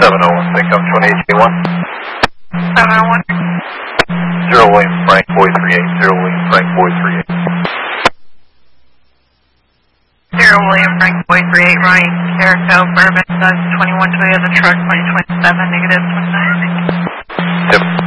701, pick up 28J1. 701. 0 William Frank, boy 38, 0 William Frank, boy 38. 0 William Frank, boy 38, Ryan, Jericho, Bourbon, 21 Toyota truck, 2027, negative 29. Yep.